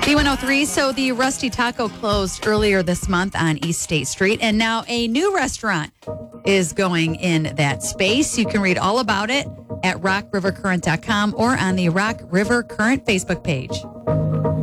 B103. So the Rusty Taco closed earlier this month on East State Street, and now a new restaurant is going in that space. You can read all about it at rockrivercurrent.com or on the Rock River Current Facebook page.